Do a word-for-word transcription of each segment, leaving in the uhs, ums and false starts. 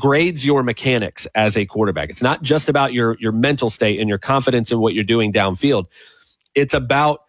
degrades your mechanics as a quarterback. It's not just about your your mental state and your confidence in what you're doing downfield. It's about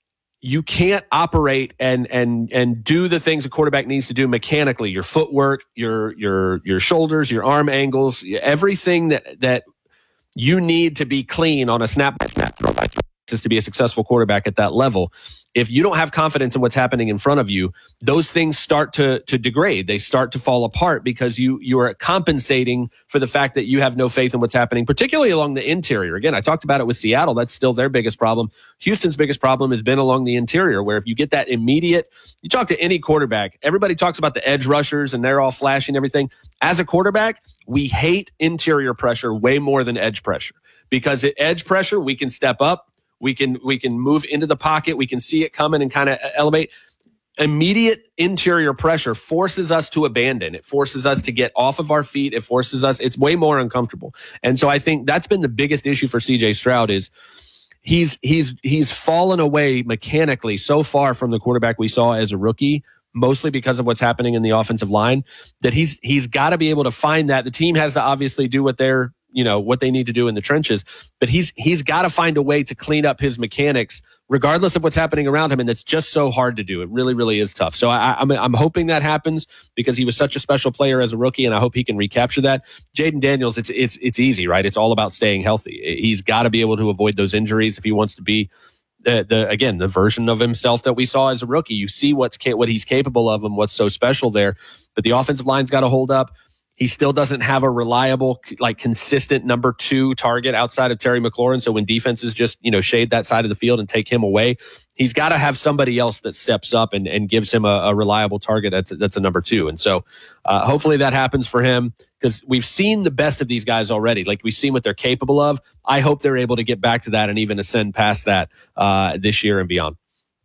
you can't operate and and and do the things a quarterback needs to do mechanically. Your footwork, your your your shoulders, your arm angles, everything that that you need to be clean on a snap by snap, throw by throw, is to be a successful quarterback at that level. If you don't have confidence in what's happening in front of you, those things start to to degrade. They start to fall apart because you you are compensating for the fact that you have no faith in what's happening, particularly along the interior. Again, I talked about it with Seattle. That's still their biggest problem. Houston's biggest problem has been along the interior, where if you get that immediate, you talk to any quarterback, everybody talks about the edge rushers and they're all flashy and everything. As a quarterback, we hate interior pressure way more than edge pressure, because at edge pressure, we can step up. We can we can move into the pocket. We can see it coming and kind of elevate. Immediate interior pressure forces us to abandon. It forces us to get off of our feet. It forces us. It's way more uncomfortable. And so I think that's been the biggest issue for C J Stroud is he's he's he's fallen away mechanically so far from the quarterback we saw as a rookie, mostly because of what's happening in the offensive line, that he's he's got to be able to find that. The team has to obviously do what they're you know, what they need to do in the trenches, but he's, he's got to find a way to clean up his mechanics regardless of what's happening around him. And it's just so hard to do. It really, really is tough. So I, I'm, I'm hoping that happens because he was such a special player as a rookie, and I hope he can recapture that. Jaden Daniels, it's, it's, it's easy, right? It's all about staying healthy. He's got to be able to avoid those injuries if he wants to be the, the, again, the version of himself that we saw as a rookie. You see what's, what he's capable of and what's so special there, but the offensive line's got to hold up. He still doesn't have a reliable, like consistent number two target outside of Terry McLaurin. So when defenses just, you know, shade that side of the field and take him away, he's got to have somebody else that steps up and, and gives him a, a reliable target. That's, that's a number two. And so uh, hopefully that happens for him, because we've seen the best of these guys already. Like we've seen what they're capable of. I hope they're able to get back to that and even ascend past that uh, this year and beyond.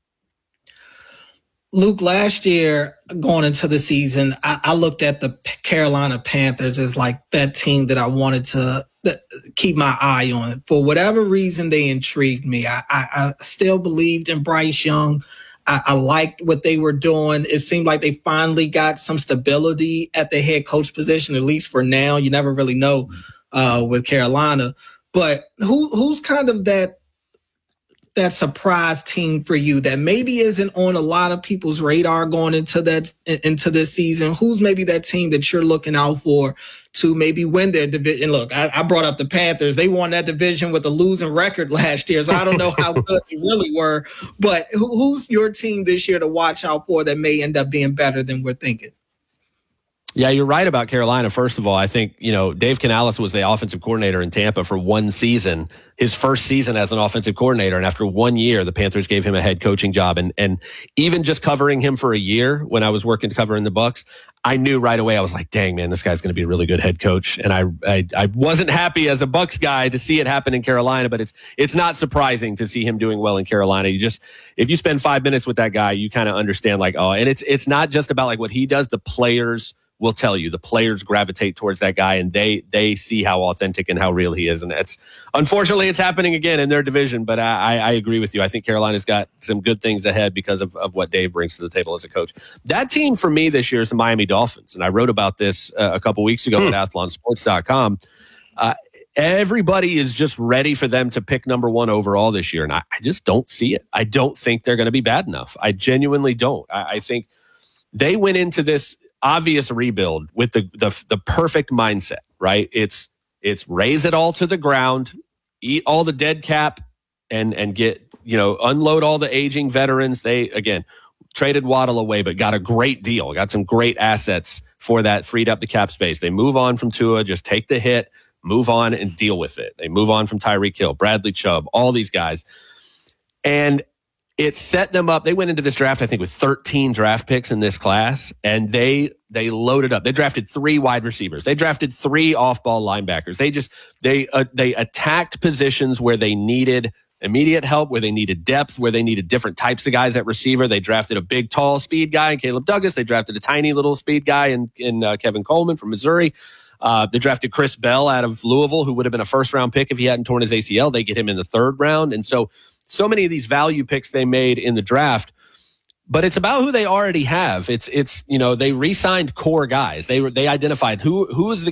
Luke, last year going into the season, I, I looked at the Carolina Panthers as like that team that I wanted to keep my eye on. For whatever reason, they intrigued me. I, I, I still believed in Bryce Young. I, I liked what they were doing. It seemed like they finally got some stability at the head coach position, at least for now. You never really know uh, with Carolina. But who who's kind of that that surprise team for you that maybe isn't on a lot of people's radar going into that into this season? Who's maybe that team that you're looking out for to maybe win their division? Look, I, I brought up the Panthers. They won that division with a losing record last year, so I don't know how good they really were. But who, who's your team this year to watch out for that may end up being better than we're thinking? Yeah, you're right about Carolina. First of all, I think, you know, Dave Canales was the offensive coordinator in Tampa for one season, his first season as an offensive coordinator. And after one year, the Panthers gave him a head coaching job. And and even just covering him for a year when I was working covering the Bucs, I knew right away, I was like, dang, man, this guy's going to be a really good head coach. And I, I I wasn't happy as a Bucs guy to see it happen in Carolina, but it's it's not surprising to see him doing well in Carolina. You just, if you spend five minutes with that guy, you kind of understand like, oh, and it's it's not just about like what he does. The players will tell you, the players gravitate towards that guy, and they they see how authentic and how real he is. And it's unfortunately it's happening again in their division. But I, I agree with you. I think Carolina's got some good things ahead because of, of what Dave brings to the table as a coach. That team for me this year is the Miami Dolphins, and I wrote about this uh, a couple weeks ago hmm. at athlon sports dot com. Uh, everybody is just ready for them to pick number one overall this year, and I, I just don't see it. I don't think they're going to be bad enough. I genuinely don't. I, I think they went into this obvious rebuild with the, the the perfect mindset, right? It's it's raise it all to the ground, eat all the dead cap, and and get, you know, unload all the aging veterans. They, again, traded Waddle away, but got a great deal, got some great assets for that, freed up the cap space. They move on from Tua, just take the hit, move on and deal with it. They move on from Tyreek Hill, Bradley Chubb, all these guys. And it set them up. They went into this draft, I think, with thirteen draft picks in this class, and they they loaded up. They drafted three wide receivers. They drafted three off-ball linebackers. They just they uh, they attacked positions where they needed immediate help, where they needed depth, where they needed different types of guys at receiver. They drafted a big, tall speed guy in Caleb Douglas. They drafted a tiny little speed guy in in uh, Kevin Coleman from Missouri. Uh, they drafted Chris Bell out of Louisville, who would have been a first-round pick if he hadn't torn his A C L. They get him in the third round, and so. So many of these value picks they made in the draft, but it's about who they already have. It's, it's, you know, they re-signed core guys. They were, they identified who, who is the